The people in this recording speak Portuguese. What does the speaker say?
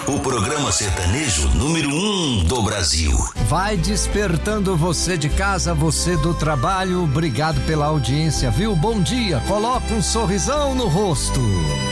o programa sertanejo número 1 do Brasil. Vai despertando você de casa, você do trabalho. Obrigado pela audiência, viu? Bom dia. Coloca um sorrisão no rosto.